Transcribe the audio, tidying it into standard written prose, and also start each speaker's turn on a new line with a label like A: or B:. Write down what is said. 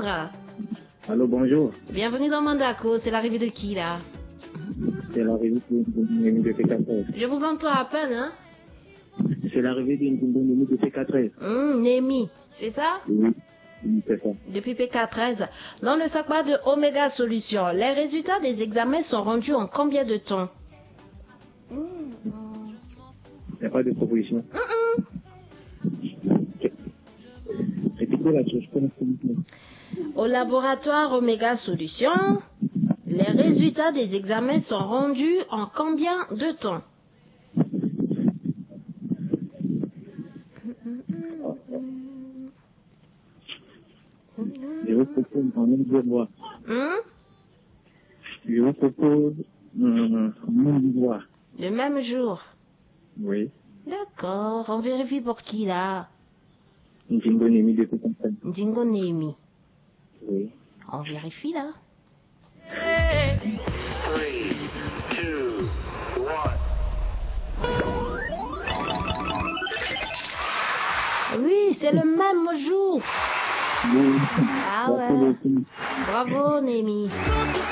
A: Allô, bonjour.
B: Bienvenue dans Mandako. C'est l'arrivée de qui là?
A: C'est l'arrivée d'une Némi de P413.
B: Je vous entends à peine, hein?
A: C'est l'arrivée d'une Némi de P413.
B: Némi, c'est ça?
A: Oui, c'est ça.
B: Depuis PK13. Dans le sac-bas de Omega Solutions, les résultats des examens sont rendus en combien de temps?
A: Il n'y a pas de proposition. Répétez la chose,
B: Au laboratoire Omega Solutions, les résultats des examens sont rendus en combien de temps?
A: Je vous propose en même mois. Je vous propose en même mois.
B: Le même jour.
A: Oui.
B: D'accord, on vérifie pour qui là?
A: Une Némi de P413.
B: Ndingo Némi.
A: Oui.
B: On vérifie là.
C: 3, 2, 1.
B: Oui, c'est le même jour.
A: Oui.
B: Ah ouais. Bravo Némi.